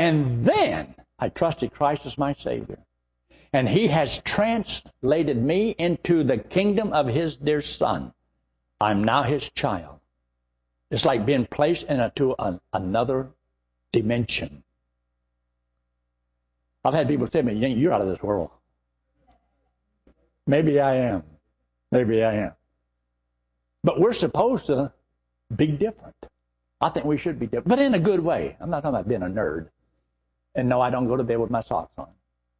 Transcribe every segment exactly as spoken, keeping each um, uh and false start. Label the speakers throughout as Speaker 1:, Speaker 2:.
Speaker 1: And then I trusted Christ as my Savior. And He has translated me into the kingdom of His dear Son. I'm now His child. It's like being placed into a, another dimension. I've had people say to me, you're out of this world. Maybe I am. Maybe I am. But we're supposed to be different. I think we should be different, but in a good way. I'm not talking about being a nerd. And no, I don't go to bed with my socks on.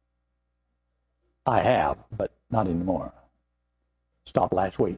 Speaker 1: I have, but not anymore. Stopped last week.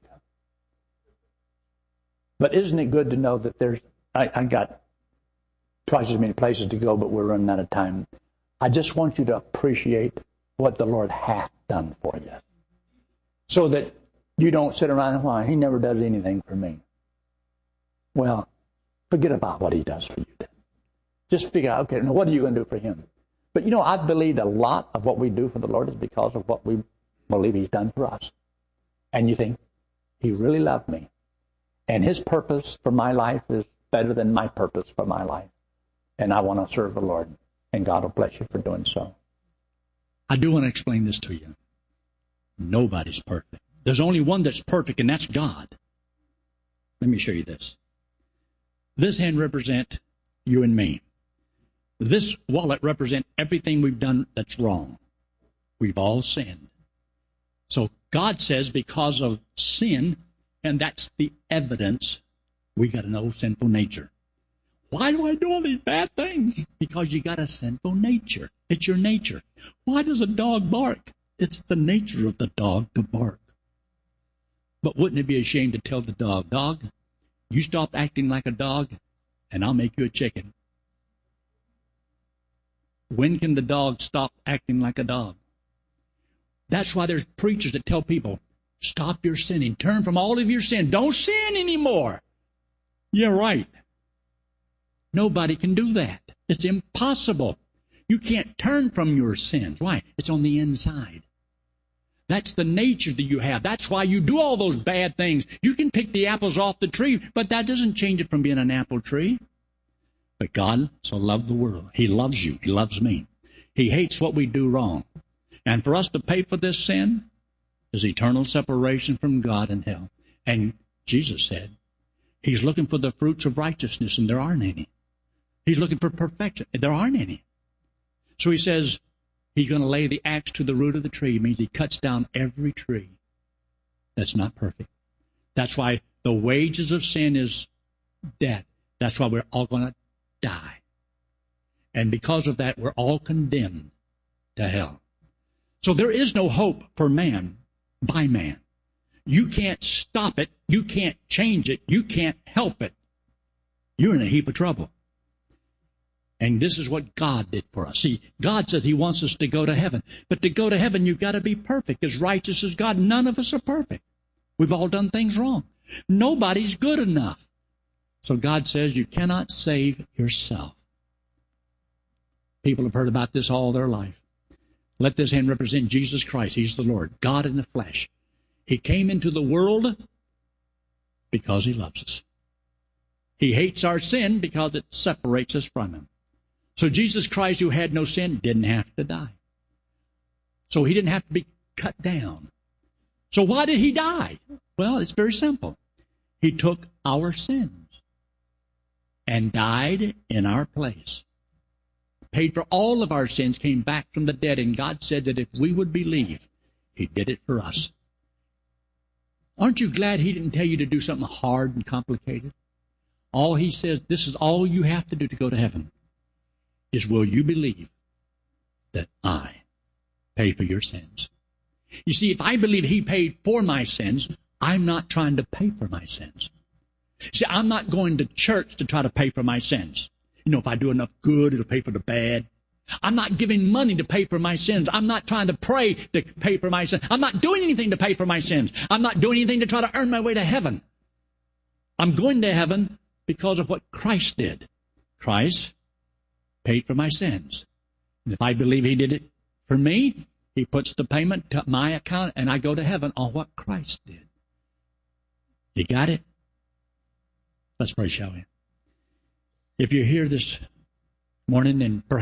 Speaker 1: But isn't it good to know that there's, I, I got twice as many places to go, but we're running out of time. I just want you to appreciate what the Lord hath done for you. So that you don't sit around and why He never does anything for me. Well, forget about what He does for you then. Just figure out, okay, now what are you going to do for Him? But you know, I believe a lot of what we do for the Lord is because of what we believe He's done for us. And you think, He really loved me. And His purpose for my life is better than my purpose for my life. And I want to serve the Lord. And God will bless you for doing so.
Speaker 2: I do want to explain this to you. Nobody's perfect. There's only one that's perfect, and that's God. Let me show you this. This hand represents you and me. This wallet represents everything we've done that's wrong. We've all sinned. So God says because of sin, and that's the evidence, we got an old sinful nature. Why do I do all these bad things? Because you got a sinful nature. It's your nature. Why does a dog bark? It's the nature of the dog to bark. But wouldn't it be a shame to tell the dog, dog, you stop acting like a dog, and I'll make you a chicken. When can the dog stop acting like a dog? That's why there's preachers that tell people, stop your sinning. Turn from all of your sin. Don't sin anymore. Yeah, right. Nobody can do that. It's impossible. You can't turn from your sins. Why? It's on the inside. That's the nature that you have. That's why you do all those bad things. You can pick the apples off the tree, but that doesn't change it from being an apple tree. But God so loved the world. He loves you. He loves me. He hates what we do wrong. And for us to pay for this sin is eternal separation from God and hell. And Jesus said, He's looking for the fruits of righteousness, and there aren't any. He's looking for perfection. There aren't any. So He says He's going to lay the axe to the root of the tree. It means He cuts down every tree that's not perfect. That's why the wages of sin is death. That's why we're all going to die. And because of that, we're all condemned to hell. So there is no hope for man by man. You can't stop it. You can't change it. You can't help it. You're in a heap of trouble. And this is what God did for us. See, God says He wants us to go to heaven. But to go to heaven, you've got to be perfect, as righteous as God. None of us are perfect. We've all done things wrong. Nobody's good enough. So God says you cannot save yourself. People have heard about this all their life. Let this hand represent Jesus Christ. He's the Lord, God in the flesh. He came into the world because He loves us. He hates our sin because it separates us from Him. So Jesus Christ, who had no sin, didn't have to die. So He didn't have to be cut down. So why did He die? Well, it's very simple. He took our sins and died in our place. Paid for all of our sins, came back from the dead, and God said that if we would believe, He did it for us. Aren't you glad He didn't tell you to do something hard and complicated? All He says, this is all you have to do to go to heaven, is will you believe that I paid for your sins? You see, if I believe He paid for my sins, I'm not trying to pay for my sins. See, I'm not going to church to try to pay for my sins. You know, if I do enough good, it'll pay for the bad. I'm not giving money to pay for my sins. I'm not trying to pray to pay for my sins. I'm not doing anything to pay for my sins. I'm not doing anything to try to earn my way to heaven. I'm going to heaven because of what Christ did. Christ paid for my sins. And if I believe He did it for me, He puts the payment to my account, and I go to heaven on what Christ did. You got it? Let's pray, shall we? If you're here this morning and perhaps